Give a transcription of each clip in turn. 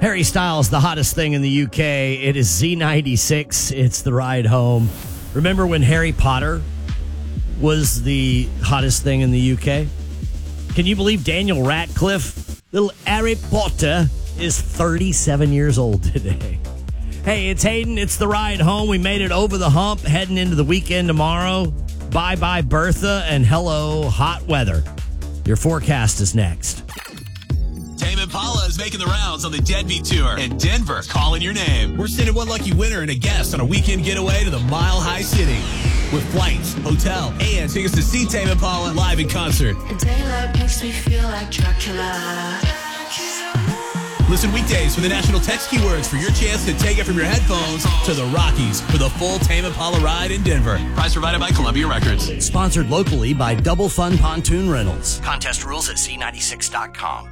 Harry Styles, the hottest thing in the UK. It is Z96. It's the ride home. Remember when Harry Potter was the hottest thing in the UK? Can you believe Daniel Radcliffe, little Harry Potter, is 37 years old today? Hey, it's Hayden. It's the ride home. We made it over the hump, heading into the weekend tomorrow. Bye-bye, Bertha, and hello, hot weather. Your forecast is next. Tame Impala is making the rounds on the Deadbeat Tour, and Denver calling your name. We're sending one lucky winner and a guest on a weekend getaway to the Mile High City with flights, hotel, and tickets to see Tame Impala live in concert. Daylight makes me feel like Dracula. Listen weekdays for the national text keywords for your chance to take it from your headphones to the Rockies for the full Tame Impala ride in Denver. Prize provided by Columbia Records. Sponsored locally by Double Fun Pontoon Rentals. Contest rules at C96.com.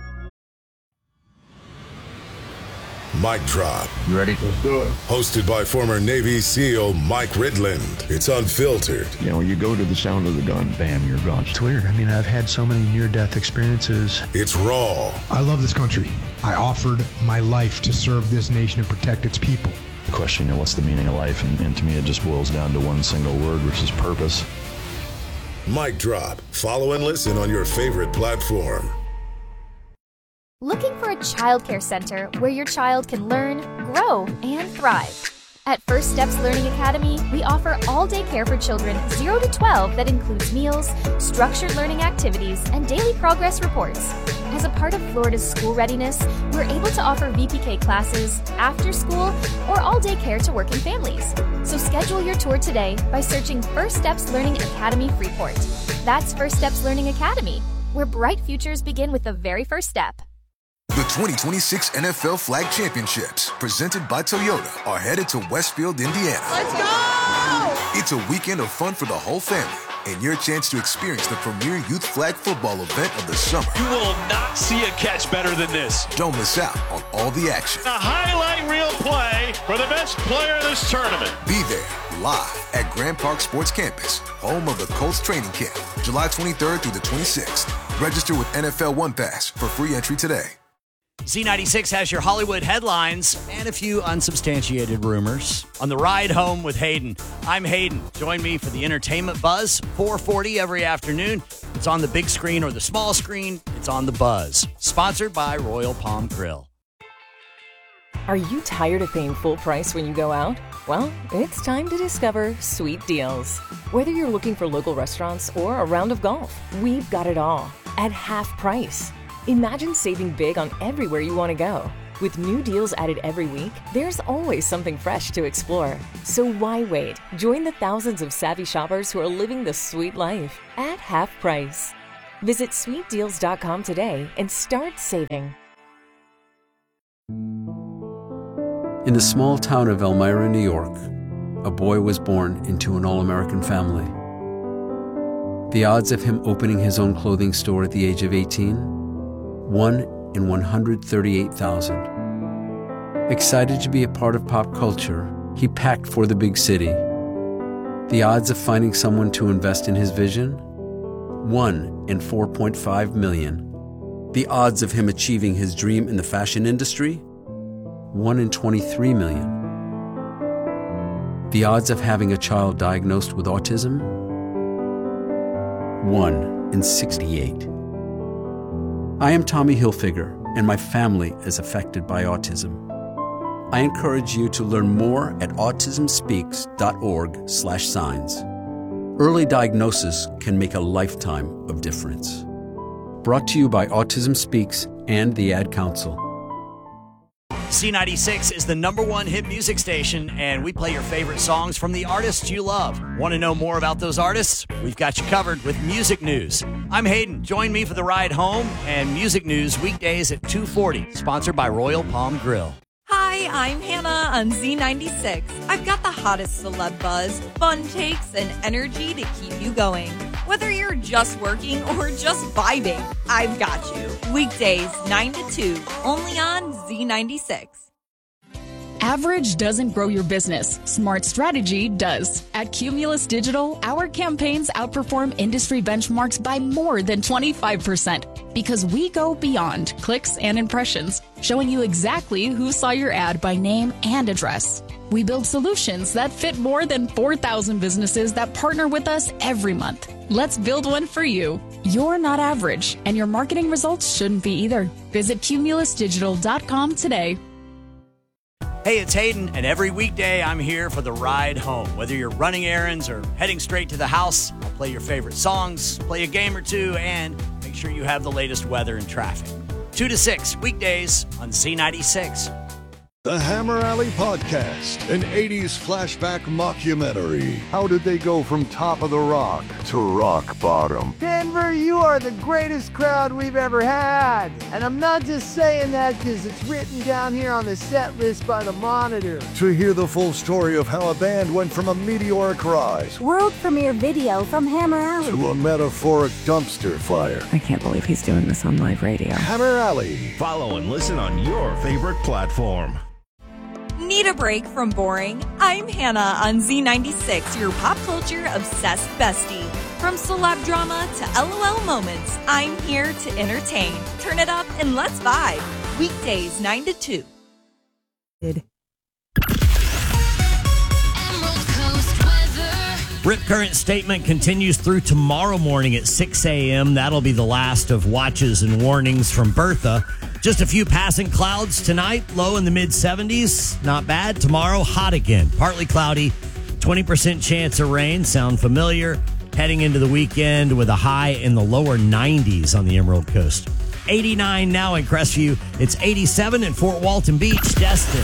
Mic Drop. You ready? Let's do it. Hosted by former Navy SEAL Mike Ridland. It's unfiltered. You know, you go to the sound of the gun, bam, you're gone. It's weird. I mean, I've had so many near-death experiences. It's raw. I love this country. I offered my life to serve this nation and protect its people. The question, you know, what's the meaning of life? And to me, it just boils down to one single word, which is purpose. Mic Drop. Follow and listen on your favorite platform. Looking for a childcare center where your child can learn, grow, and thrive? At First Steps Learning Academy, we offer all-day care for children 0 to 12 that includes meals, structured learning activities, and daily progress reports. As a part of Florida's school readiness, we're able to offer VPK classes, after school, or all-day care to working families. So schedule your tour today by searching First Steps Learning Academy Freeport. That's First Steps Learning Academy, where bright futures begin with the very first step. The 2026 NFL Flag Championships, presented by Toyota, are headed to Westfield, Indiana. Let's go! It's a weekend of fun for the whole family, and your chance to experience the premier youth flag football event of the summer. You will not see a catch better than this. Don't miss out on all the action. A highlight reel play for the best player in this tournament. Be there, live at Grand Park Sports Campus, home of the Colts training camp, July 23rd through the 26th. Register with NFL One Pass for free entry today. Z96 has your Hollywood headlines and a few unsubstantiated rumors. On the ride home with Hayden, I'm Hayden. Join me for the entertainment buzz, 4:40 every afternoon. It's on the big screen or the small screen. It's on the buzz. Sponsored by Royal Palm Grill. Are you tired of paying full price when you go out? Well, it's time to discover Sweet Deals. Whether you're looking for local restaurants or a round of golf, we've got it all at half price. Imagine saving big on everywhere you want to go. With new deals added every week, there's always something fresh to explore. So why wait? Join the thousands of savvy shoppers who are living the sweet life at half price. Visit sweetdeals.com today and start saving. In the small town of Elmira, New York, a boy was born into an all-American family. The odds of him opening his own clothing store at the age of 18? 1 in 138,000. Excited to be a part of pop culture, he packed for the big city. The odds of finding someone to invest in his vision? 1 in 4.5 million. The odds of him achieving his dream in the fashion industry? 1 in 23 million. The odds of having a child diagnosed with autism? 1 in 68. I am Tommy Hilfiger, and my family is affected by autism. I encourage you to learn more at autismspeaks.org/signs. Early diagnosis can make a lifetime of difference. Brought to you by Autism Speaks and the Ad Council. C96 is the #1 hit music station, and we play your favorite songs from the artists you love. Want to know more about those artists? We've got you covered with music news. I'm Hayden. Join me for the ride home and music news weekdays at 2:40, sponsored by Royal Palm Grill. Hi, I'm Hannah on Z96. I've got the hottest celeb buzz, fun takes, and energy to keep you going. Whether you're just working or just vibing, I've got you. Weekdays, 9 to 2, only on Z96. Average doesn't grow your business. Smart strategy does. At Cumulus Digital, our campaigns outperform industry benchmarks by more than 25% because we go beyond clicks and impressions, showing you exactly who saw your ad by name and address. We build solutions that fit more than 4,000 businesses that partner with us every month. Let's build one for you. You're not average, and your marketing results shouldn't be either. Visit cumulusdigital.com today. Hey, it's Hayden, and every weekday I'm here for the ride home. Whether you're running errands or heading straight to the house, I'll play your favorite songs, play a game or two, and make sure you have the latest weather and traffic. 2 to 6 weekdays on Z96. The Hammer Alley Podcast, an 80s flashback mockumentary. How did they go from top of the rock to rock bottom? Denver, you are the greatest crowd we've ever had. And I'm not just saying that because it's written down here on the set list by the Monitor. To hear the full story of how a band went from a meteoric rise, world premiere video from Hammer Alley, to a metaphoric dumpster fire. I can't believe he's doing this on live radio. Hammer Alley. Follow and listen on your favorite platform. Need a break from boring? I'm Hannah on Z96, your pop culture obsessed bestie. From celeb drama to LOL moments, I'm here to entertain. Turn it up and let's vibe. Weekdays 9 to 2. Rip Current statement continues through tomorrow morning at 6 a.m. That'll be the last of watches and warnings from Bertha. Just a few passing clouds tonight, low in the mid-70s. Not bad. Tomorrow, hot again. Partly cloudy, 20% chance of rain. Sound familiar? Heading into the weekend with a high in the lower 90s on the Emerald Coast. 89 now in Crestview. It's 87 in Fort Walton Beach. Destin.